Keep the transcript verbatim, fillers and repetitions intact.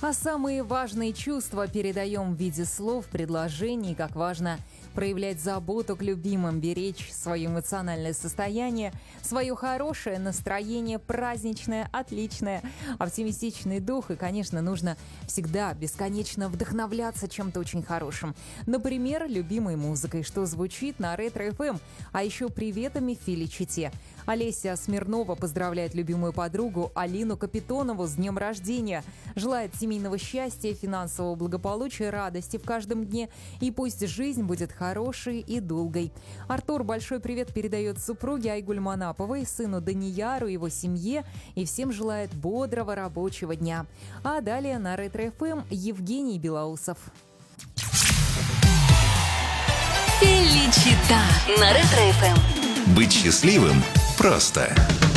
А самые важные чувства передаем в виде слов, предложений, как важно проявлять заботу к любимым, беречь свое эмоциональное состояние, свое хорошее настроение, праздничное, отличное, оптимистичный дух. И, конечно, нужно всегда бесконечно вдохновляться чем-то очень хорошим. Например, любимой музыкой, что звучит на Ретро-эф эм. А еще приветами Филичите. Олеся Смирнова поздравляет любимую подругу Алину Капитонову с днем рождения. Желает семейного счастья, финансового благополучия, радости в каждом дне. И пусть жизнь будет хорошей и долгой. Артур большой привет передает супруге Айгуль Манаповой, сыну Данияру, его семье и всем желает бодрого рабочего дня. А далее на Ретро-эф эм Евгений Белоусов. Феличита на Ретро-эф эм. Быть счастливым просто.